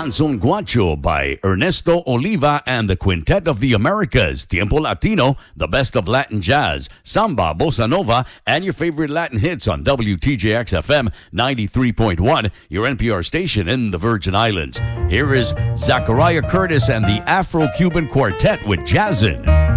Chanson Guacho by Ernesto Oliva and the Quintet of the Americas. Tiempo Latino, the best of Latin jazz, samba, bossa nova, and your favorite Latin hits on WTJX FM 93.1, your NPR station in the Virgin Islands. Here is Zachariah Curtis and the Afro-Cuban Quartet with Jazzin'.